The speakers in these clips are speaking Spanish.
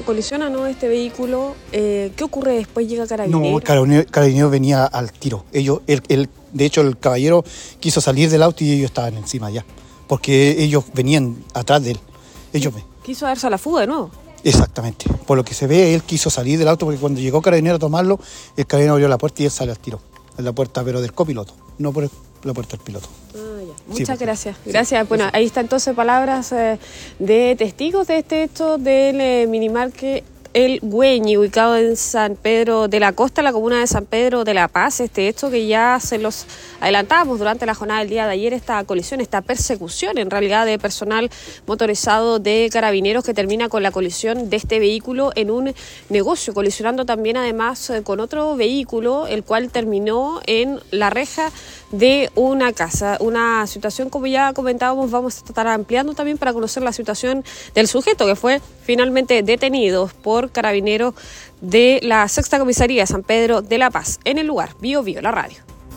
colisiona, ¿no?, este vehículo. ¿Qué ocurre después? ¿Llega Carabineros? No, Carabineros venía al tiro. De hecho, el caballero quiso salir del auto y ellos estaban encima ya, porque ellos venían atrás de él. Quiso darse a la fuga de nuevo. Exactamente. Por lo que se ve, él quiso salir del auto porque cuando llegó Carabineros a tomarlo, el Carabinero abrió la puerta y él sale al tiro. En la puerta, pero del copiloto, no por la puerta del piloto. Muchas gracias. Gracias. Bueno, ahí está entonces palabras de testigos de este hecho del minimarket El Güeñi, ubicado en San Pedro de la Costa, la comuna de San Pedro de la Paz. Este hecho que ya se los adelantábamos durante la jornada del día de ayer, esta colisión, esta persecución en realidad de personal motorizado de Carabineros que termina con la colisión de este vehículo en un negocio, colisionando también además con otro vehículo, el cual terminó en la reja de una casa. Una situación, como ya comentábamos, vamos a estar ampliando también para conocer la situación del sujeto que fue finalmente detenido por Carabineros de la Sexta Comisaría San Pedro de la Paz. En el lugar, Bío Bío, la radio.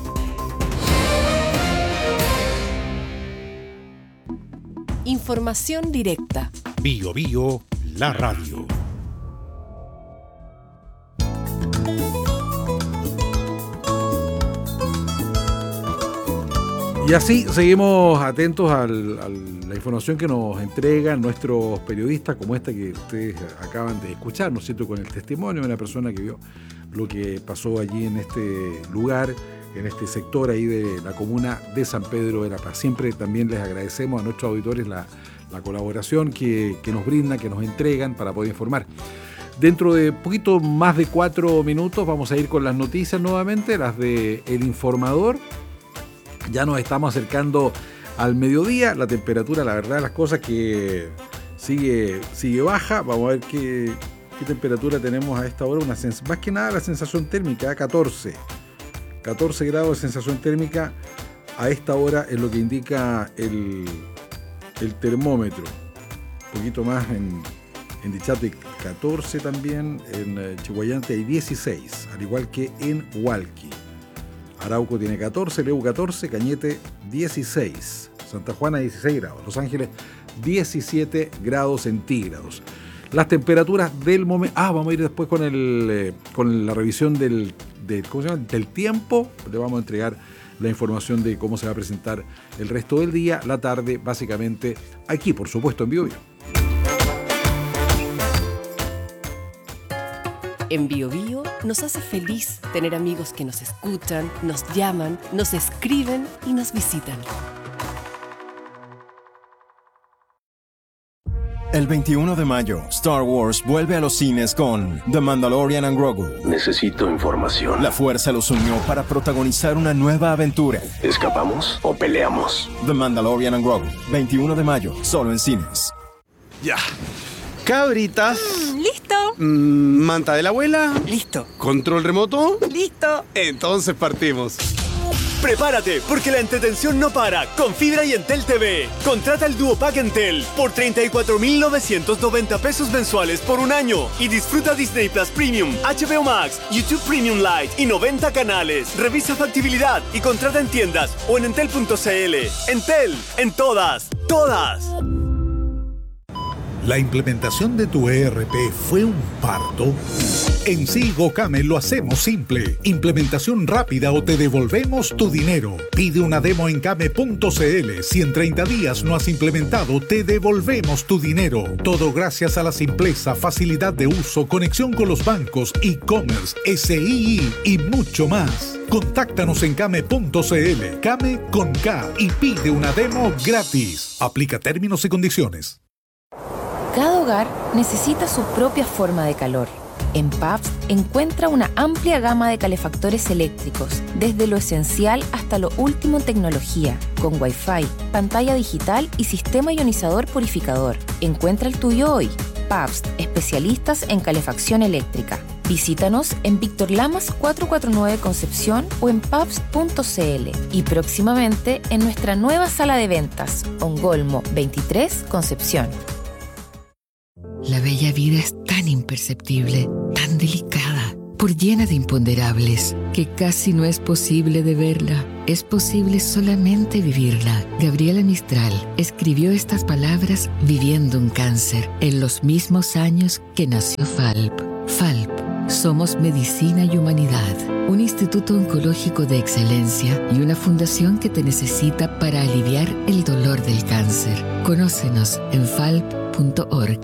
Información directa. Bío Bío, la radio. Y así seguimos atentos a la información que nos entregan nuestros periodistas, como esta que ustedes acaban de escuchar, ¿no es cierto?, con el testimonio de una persona que vio lo que pasó allí en este lugar, en este sector ahí de la comuna de San Pedro de la Paz. Siempre también les agradecemos a nuestros auditores la colaboración que nos brindan, que nos entregan para poder informar. Dentro de poquito más de 4 minutos vamos a ir con las noticias nuevamente, las de El Informador. Ya nos estamos acercando al mediodía, la temperatura, la verdad, las cosas que sigue baja. Vamos a ver qué temperatura tenemos a esta hora. Más que nada la sensación térmica, 14 grados de sensación térmica a esta hora es lo que indica el termómetro. Un poquito más en Dichate 14 también, en Chihuayante hay 16, al igual que en Hualqui. Arauco tiene 14, Leu 14, Cañete 16, Santa Juana 16 grados, Los Ángeles 17 grados centígrados. Las temperaturas del momento... vamos a ir después con la revisión del tiempo. Le vamos a entregar la información de cómo se va a presentar el resto del día, la tarde, básicamente aquí, por supuesto, en Bío Bío. En Bío Bío nos hace feliz tener amigos que nos escuchan, nos llaman, nos escriben y nos visitan. El 21 de mayo, Star Wars vuelve a los cines con The Mandalorian and Grogu. Necesito información. La fuerza los unió para protagonizar una nueva aventura. ¿Escapamos o peleamos? The Mandalorian and Grogu, 21 de mayo, solo en cines. Ya. Cabritas. ¿Listo? ¿Manta de la abuela? Listo. ¿Control remoto? Listo. Entonces partimos. Prepárate, porque la entretención no para con Fibra y Entel TV. Contrata el Duo Pack Entel por 34,990 pesos mensuales por un año y disfruta Disney Plus Premium, HBO Max, YouTube Premium Lite y 90 canales. Revisa factibilidad y contrata en tiendas o en entel.cl. Entel, en todas. ¿La implementación de tu ERP fue un parto? En Silgocame lo hacemos simple. Implementación rápida o te devolvemos tu dinero. Pide una demo en came.cl. Si en 30 días no has implementado, te devolvemos tu dinero. Todo gracias a la simpleza, facilidad de uso, conexión con los bancos, e-commerce, SII y mucho más. Contáctanos en came.cl. Came con K y pide una demo gratis. Aplica términos y condiciones. Cada hogar necesita su propia forma de calor. En Pabst encuentra una amplia gama de calefactores eléctricos, desde lo esencial hasta lo último en tecnología, con Wi-Fi, pantalla digital y sistema ionizador purificador. Encuentra el tuyo hoy. Pabst, especialistas en calefacción eléctrica. Visítanos en Víctor Lamas 449 Concepción o en pabst.cl y próximamente en nuestra nueva sala de ventas, Ongolmo 23 Concepción. La bella vida es tan imperceptible, tan delicada. por llena de imponderables, que casi no es posible de verla. Es posible solamente vivirla. Gabriela Mistral escribió estas palabras viviendo un cáncer en los mismos años que nació FALP. FALP. Somos Medicina y Humanidad, un instituto oncológico de excelencia y una fundación que te necesita para aliviar el dolor del cáncer. Conócenos en falp.org.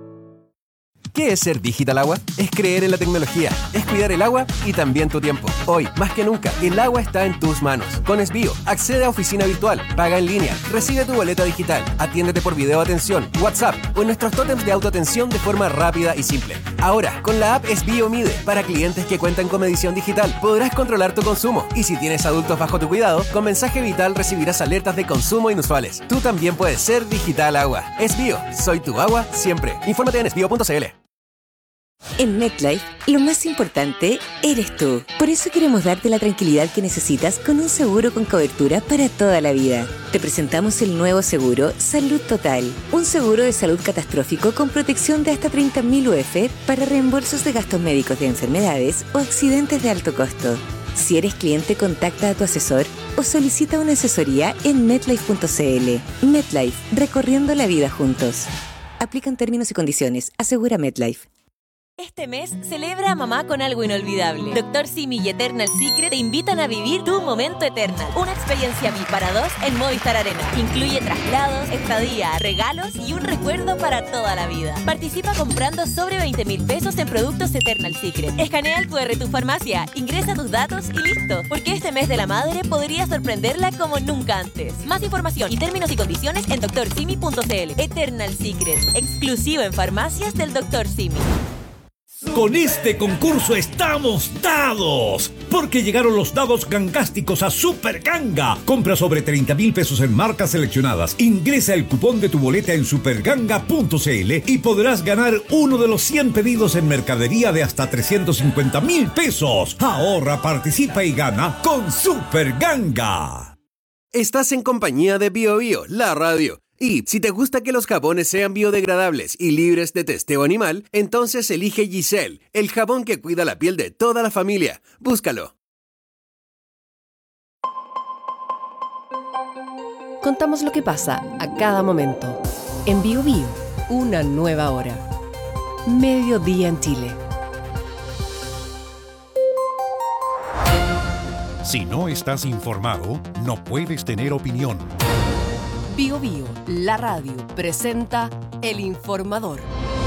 ¿Qué es ser Digital Agua? Es creer en la tecnología, es cuidar el agua y también tu tiempo. Hoy, más que nunca, el agua está en tus manos. Con Esbio, accede a oficina virtual, paga en línea, recibe tu boleta digital, atiéndete por video atención, WhatsApp o en nuestros tótems de autoatención de forma rápida y simple. Ahora, con la app Esbio Mide, para clientes que cuentan con medición digital, podrás controlar tu consumo. Y si tienes adultos bajo tu cuidado, con mensaje vital recibirás alertas de consumo inusuales. Tú también puedes ser Digital Agua. Esbio, soy tu agua siempre. Infórmate en esbio.cl. En MetLife, lo más importante eres tú. Por eso queremos darte la tranquilidad que necesitas con un seguro con cobertura para toda la vida. Te presentamos el nuevo seguro Salud Total, un seguro de salud catastrófico con protección de hasta 30.000 UF para reembolsos de gastos médicos de enfermedades o accidentes de alto costo. Si eres cliente, contacta a tu asesor o solicita una asesoría en MetLife.cl. MetLife, recorriendo la vida juntos. Aplican términos y condiciones. Asegura MetLife. Este mes celebra a mamá con algo inolvidable. Dr. Simi y Eternal Secret te invitan a vivir tu momento Eternal. Una experiencia VIP para dos en Movistar Arena. Incluye traslados, estadía, regalos y un recuerdo para toda la vida. Participa comprando sobre 20.000 pesos en productos Eternal Secret. Escanea el QR de tu farmacia, ingresa tus datos y listo. Porque este mes de la madre podría sorprenderla como nunca antes. Más información y términos y condiciones en drsimi.cl. Eternal Secret, exclusivo en farmacias del Dr. Simi. Con este concurso estamos dados, porque llegaron los dados gangásticos a Super Ganga. Compra sobre 30.000 pesos en marcas seleccionadas, ingresa el cupón de tu boleta en superganga.cl y podrás ganar uno de los 100 pedidos en mercadería de hasta 350.000 pesos. Ahorra, participa y gana con Super Ganga. Estás en compañía de BioBio, la radio. Y si te gusta que los jabones sean biodegradables y libres de testeo animal, entonces elige Giselle, el jabón que cuida la piel de toda la familia. Búscalo. Contamos lo que pasa a cada momento. En BioBio, una nueva hora. Mediodía en Chile. Si no estás informado, no puedes tener opinión. BioBio, la radio, presenta El Informador.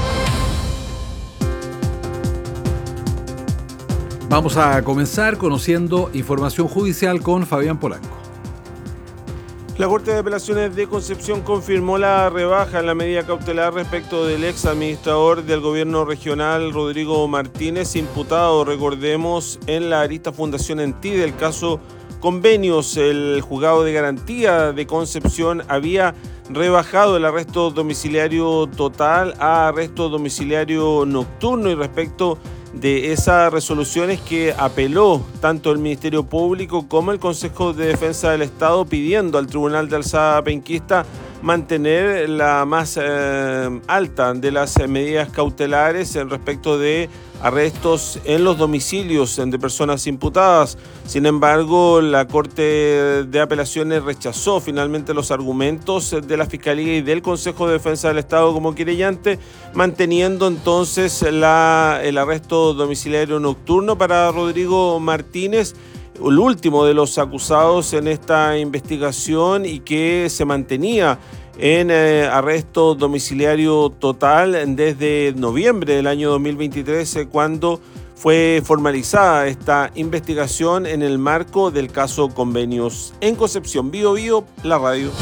Vamos a comenzar conociendo información judicial con Fabián Polanco. La Corte de Apelaciones de Concepción confirmó la rebaja en la medida cautelar respecto del ex administrador del gobierno regional Rodrigo Martínez, imputado, recordemos, en la arista Fundación Enti del caso Convenios. El juzgado de garantía de Concepción había rebajado el arresto domiciliario total a arresto domiciliario nocturno, y respecto de esas resoluciones que apeló tanto el Ministerio Público como el Consejo de Defensa del Estado, pidiendo al Tribunal de Alzada Penquista mantener la más alta de las medidas cautelares en respecto de arrestos en los domicilios de personas imputadas. Sin embargo, la Corte de Apelaciones rechazó finalmente los argumentos de la Fiscalía y del Consejo de Defensa del Estado como querellante, manteniendo entonces el arresto domiciliario nocturno para Rodrigo Martínez, el último de los acusados en esta investigación, y que se mantenía en arresto domiciliario total desde noviembre del año 2023, cuando fue formalizada esta investigación en el marco del caso Convenios. En Concepción, BioBio, la radio.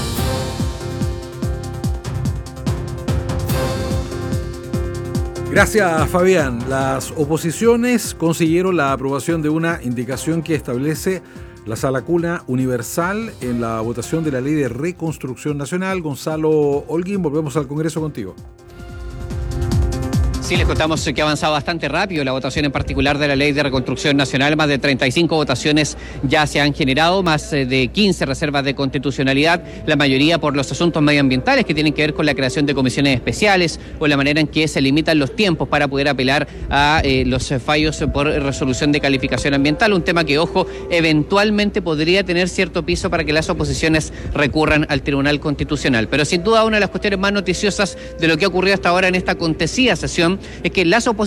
Gracias, Fabián. Las oposiciones consiguieron la aprobación de una indicación que establece la sala cuna universal en la votación de la Ley de Reconstrucción Nacional. Gonzalo Holguín, volvemos al Congreso contigo. Sí, les contamos que ha avanzado bastante rápido la votación en particular de la Ley de Reconstrucción Nacional. Más de 35 votaciones ya se han generado, más de 15 reservas de constitucionalidad, la mayoría por los asuntos medioambientales que tienen que ver con la creación de comisiones especiales o la manera en que se limitan los tiempos para poder apelar a los fallos por resolución de calificación ambiental. Un tema que, ojo, eventualmente podría tener cierto piso para que las oposiciones recurran al Tribunal Constitucional. Pero sin duda una de las cuestiones más noticiosas de lo que ha ocurrido hasta ahora en esta acontecida sesión es que las oposiciones